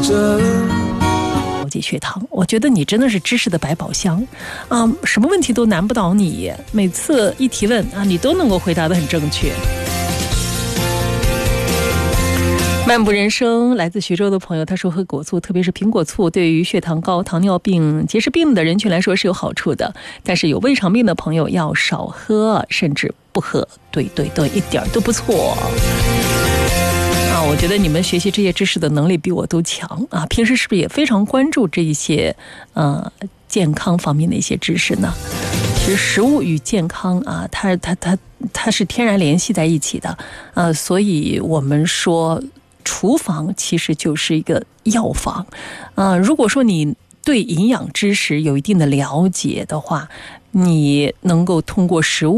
了解血糖，我觉得你真的是知识的百宝箱啊，什么问题都难不倒你，每次一提问啊，你都能够回答得很正确。漫步人生来自徐州的朋友，他说喝果醋，特别是苹果醋，对于血糖高、糖尿病、结石病的人群来说是有好处的，但是有胃肠病的朋友要少喝，甚至不喝。对，一点都不错啊！我觉得你们学习这些知识的能力比我都强啊！平时是不是也非常关注这一些健康方面的一些知识呢？其实食物与健康啊，它是天然联系在一起的所以我们说厨房其实就是一个药房如果说你对营养知识有一定的了解的话，你能够通过食物